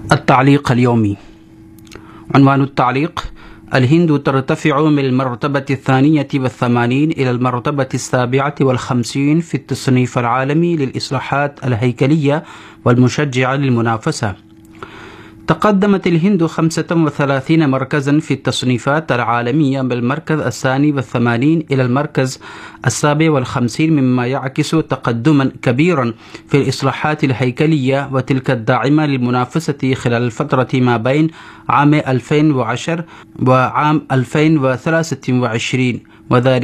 التعليق اليومي. عنوان التعليق: الهند ترتفع من المرتبة 82 إلى المرتبة 57 في التصنيف العالمي للإصلاحات الهيكلية والمشجعة للمنافسة. تقدمت الهند 35 مركزا في التصنيفات العالمية من المركز 82 إلى المركز 57، مما يعكس تقدما كبيرا في الإصلاحات الهيكلية وتلك الداعمة للمنافسة خلال الفترة ما بين عام 2010 وعام 2023، وذلك